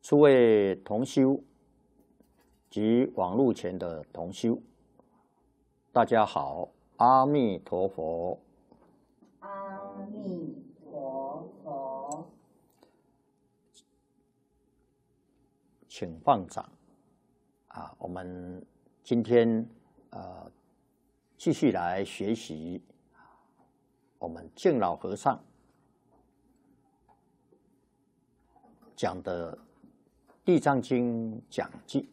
诸位同修及网络前的同修，大家好，阿弥陀佛。 阿弥陀佛。 请放掌。我们今天继续来学习我们净老和尚讲的《地藏经》讲记。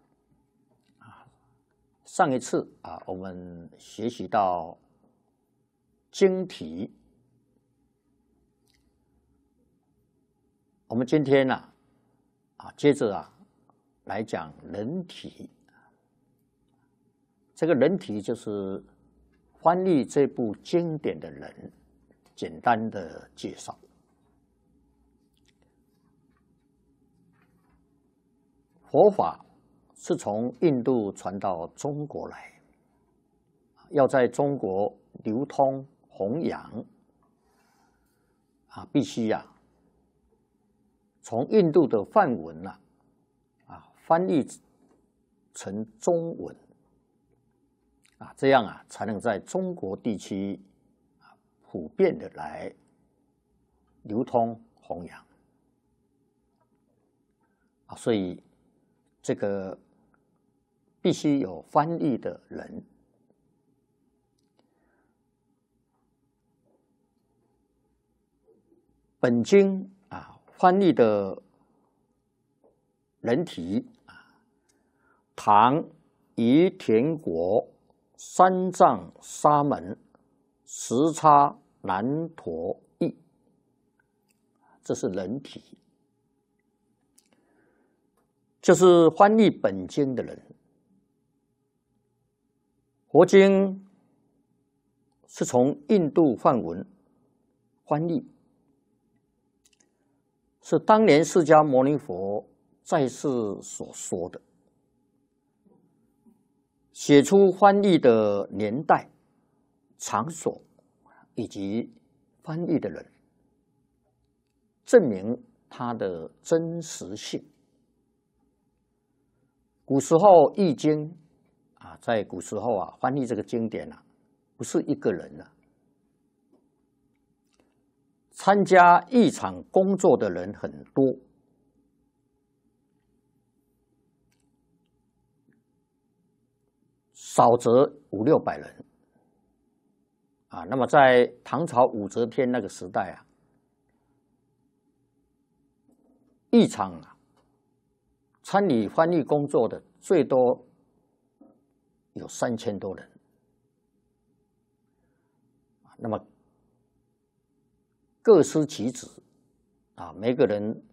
上一次我们学习到经题，我们今天接着来讲人题。这个人题就是翻译这部经典的人，简单的介绍。佛法是从印度传到中国来，要在中国流通弘扬，必须从印度的梵文翻译成中文，这样才能在中国地区普遍的来流通弘扬。所以这个必须有翻译的人。本经翻译的人题，唐于田国三藏沙门时叉难陀译，这是人题，就是翻译本经的人。佛经是从印度梵文翻译，是当年释迦牟尼佛在世所说的。写出翻译的年代、场所以及翻译的人，证明它的真实性。古时候译经在古时候翻译这个经典不是一个人参加译场工作的人很多，少则500-600人那么在唐朝武则天那个时代译场参与翻译工作的最多有3000多人。那么各司其职每个人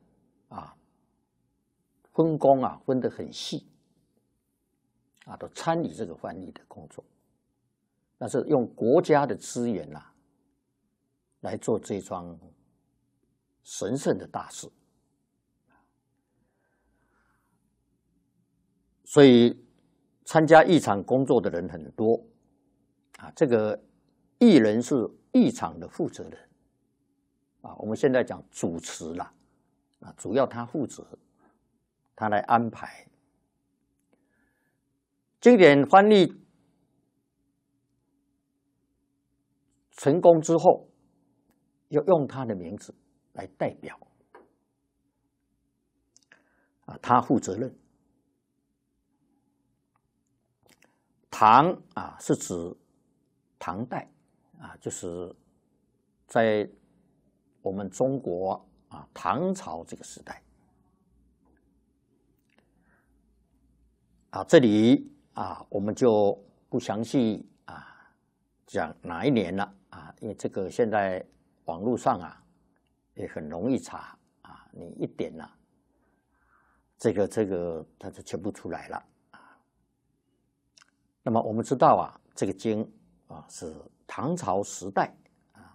分工分得很细都参与这个翻译的工作，那是用国家的资源来做这桩神圣的大事。所以参加译场工作的人很多这个译人是译场的负责人我们现在讲主持主要他负责，他来安排。经典翻译成功之后，要用他的名字来代表他负责任。唐是指唐代就是在我们中国唐朝这个时代这里我们就不详细讲哪一年了因为这个现在网络上也很容易查你一点这个它就全部出来了那么我们知道这个经是唐朝时代